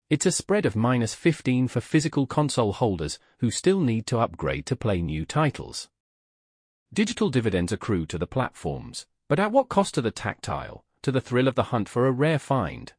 It's a spread of -15 for physical console holders who still need to upgrade to play new titles. Digital dividends accrue to the platforms, but at what cost to the tactile, to the thrill of the hunt for a rare find?